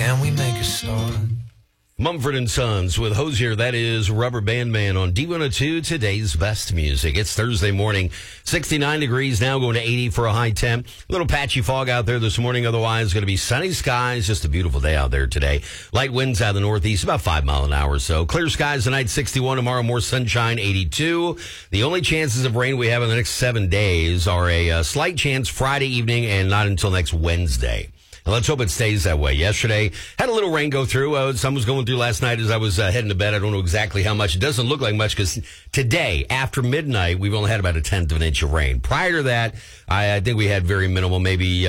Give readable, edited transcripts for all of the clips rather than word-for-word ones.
can we make a start? Mumford & Sons with Hosier. That is Rubber Band Man on D102, today's best music. It's Thursday morning, 69 degrees now, going to 80 for a high temp. A little patchy fog out there this morning. Otherwise, going to be sunny skies. Just a beautiful day out there today. Light winds out of the northeast, about 5 miles an hour or so. Clear skies tonight, 61. Tomorrow, more sunshine, 82. The only chances of rain we have in the next 7 days are a slight chance Friday evening and not until next Wednesday. And let's hope it stays that way. Yesterday, had a little rain go through. Some was going through last night as I was heading to bed. I don't know exactly how much. It doesn't look like much because today, after midnight, we've only had about 1/10 of an inch of rain. Prior to that, I think we had very minimal, maybe,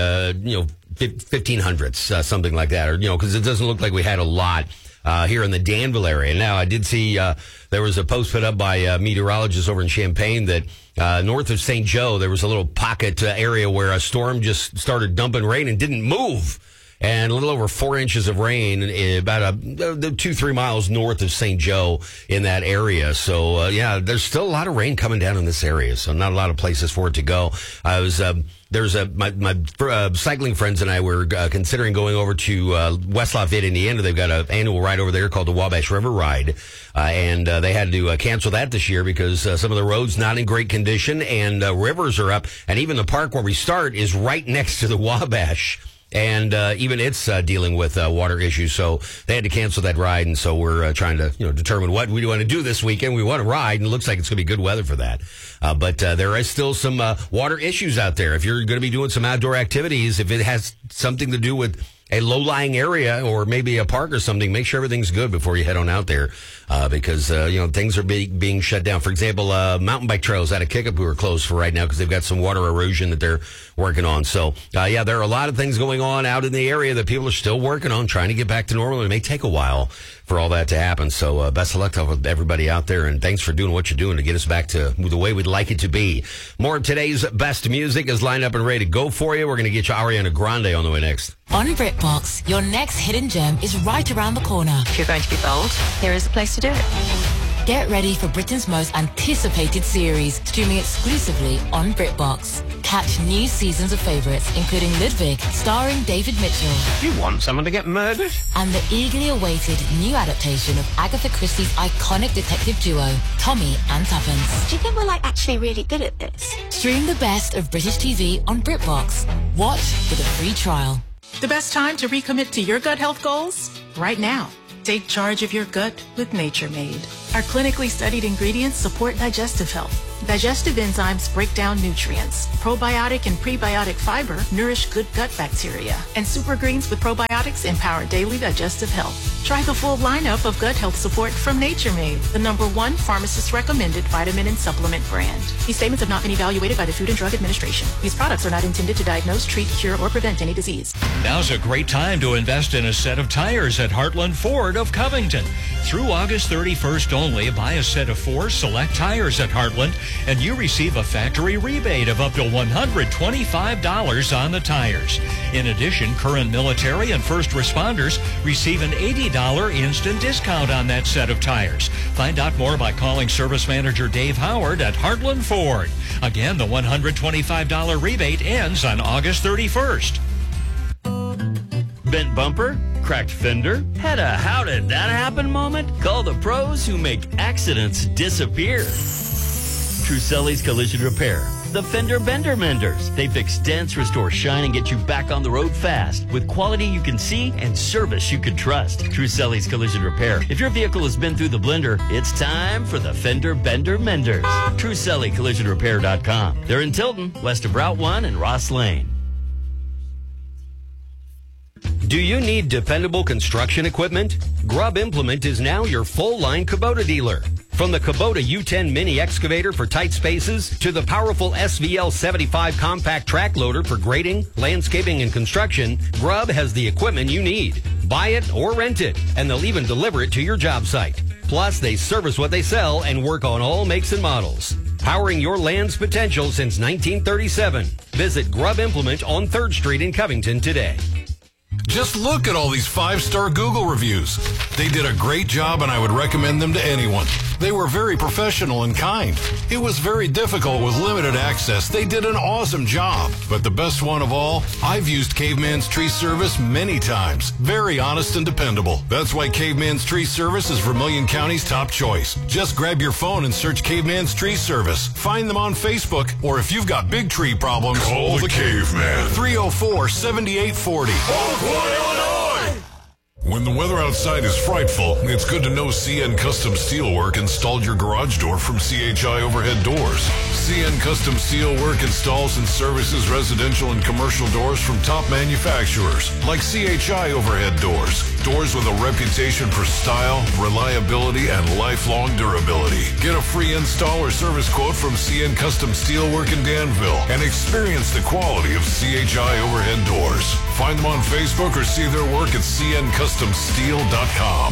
15 hundredths, something like that. Or, because it doesn't look like we had a lot here in the Danville area. Now, I did see there was a post put up by meteorologists over in Champaign that north of St. Joe, there was a little pocket area where a storm just started dumping rain and didn't move. And a little over 4 inches of rain about 2-3 miles north of St. Joe in that area. So, there's still a lot of rain coming down in this area. So not a lot of places for it to go. I was, my cycling friends and I were considering going over to West Lafayette, Indiana. They've got an annual ride over there called the Wabash River Ride. And they had to cancel that this year because some of the roads not in great condition and rivers are up. And even the park where we start is right next to the Wabash. And even it's dealing with water issues, so they had to cancel that ride. And so we're trying to, determine what we want to do this weekend. We want to ride, and it looks like it's going to be good weather for that. But there is still some water issues out there. If you're going to be doing some outdoor activities, if it has something to do with a low-lying area or maybe a park or something, make sure everything's good before you head on out there because, things are being shut down. For example, mountain bike trails out of Kickapoo are closed for right now because they've got some water erosion that they're working on. So, there are a lot of things going on out in the area that people are still working on, trying to get back to normal. It may take a while for all that to happen. So best of luck to everybody out there, and thanks for doing what you're doing to get us back to the way we'd like it to be. More of today's best music is lined up and ready to go for you. We're going to get you Ariana Grande on the way next. On BritBox, your next hidden gem is right around the corner. If you're going to be bold, here is the place to do it. Get ready for Britain's most anticipated series, streaming exclusively on BritBox. Catch new seasons of favourites, including Ludwig, starring David Mitchell. You want someone to get murdered? And the eagerly awaited new adaptation of Agatha Christie's iconic detective duo, Tommy and Tuppence. Do you think we're actually really good at this? Stream the best of British TV on BritBox. Watch with a free trial. The best time to recommit to your gut health goals? Right now. Take charge of your gut with Nature Made. Our clinically studied ingredients support digestive health. Digestive enzymes break down nutrients. Probiotic and prebiotic fiber nourish good gut bacteria. And super greens with probiotics empower daily digestive health. Try the full lineup of gut health support from Nature Made, the #1 pharmacist-recommended vitamin and supplement brand. These statements have not been evaluated by the Food and Drug Administration. These products are not intended to diagnose, treat, cure, or prevent any disease. Now's a great time to invest in a set of tires at Heartland Ford of Covington. Through August 31st only, buy a set of 4 select tires at Heartland, and you receive a factory rebate of up to $125 on the tires. In addition, current military and first responders receive an $80 instant discount on that set of tires. Find out more by calling Service Manager Dave Howard at Heartland Ford. Again, the $125 rebate ends on August 31st. Bent bumper? Cracked fender? Had a how did that happen moment? Call the pros who make accidents disappear. Truselli's Collision Repair. The Fender Bender Menders. They fix dents, restore shine, and get you back on the road fast with quality you can see and service you can trust. Truselli's Collision Repair. If your vehicle has been through the blender, it's time for the Fender Bender Menders. TruselliCollisionRepair.com. They're in Tilton, west of Route 1 and Ross Lane. Do you need dependable construction equipment? Grubb Implement is now your full-line Kubota dealer. From the Kubota U10 mini excavator for tight spaces to the powerful SVL 75 compact track loader for grading, landscaping, and construction, Grubb has the equipment you need. Buy it or rent it, and they'll even deliver it to your job site. Plus, they service what they sell and work on all makes and models. Powering your land's potential since 1937. Visit Grubb Implement on 3rd Street in Covington today. Just look at all these 5-star Google reviews. They did a great job, and I would recommend them to anyone. They were very professional and kind. It was very difficult with limited access. They did an awesome job. But the best one of all, I've used Caveman's Tree Service many times. Very honest and dependable. That's why Caveman's Tree Service is Vermilion County's top choice. Just grab your phone and search Caveman's Tree Service. Find them on Facebook, or if you've got big tree problems, call the Caveman. 304-7840. Illinois! When the weather outside is frightful, it's good to know CN Custom Steelwork installed your garage door from CHI Overhead Doors. CN Custom Steelwork installs and services residential and commercial doors from top manufacturers like CHI Overhead Doors. Doors with a reputation for style, reliability, and lifelong durability. Get a free install or service quote from CN Custom Steelwork in Danville and experience the quality of CHI Overhead Doors. Find them on Facebook or see their work at cncustomsteel.com.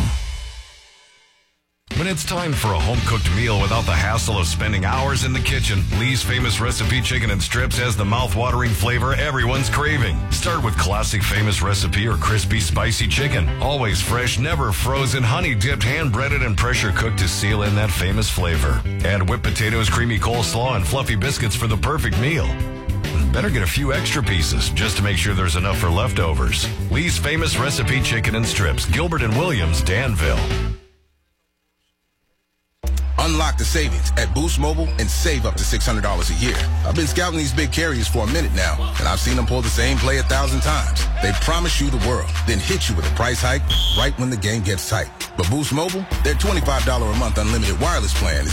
When it's time for a home-cooked meal without the hassle of spending hours in the kitchen, Lee's Famous Recipe Chicken and Strips has the mouth-watering flavor everyone's craving. Start with classic Famous Recipe or crispy, spicy chicken. Always fresh, never frozen, honey-dipped, hand-breaded, and pressure-cooked to seal in that famous flavor. Add whipped potatoes, creamy coleslaw, and fluffy biscuits for the perfect meal. Better get a few extra pieces just to make sure there's enough for leftovers. Lee's Famous Recipe Chicken and Strips, Gilbert and Williams, Danville. Unlock the savings at Boost Mobile and save up to $600 a year. I've been scouting these big carriers for a minute now, and I've seen them pull the same play 1,000 times. They promise you the world, then hit you with a price hike right when the game gets tight. But Boost Mobile, their $25 a month unlimited wireless plan is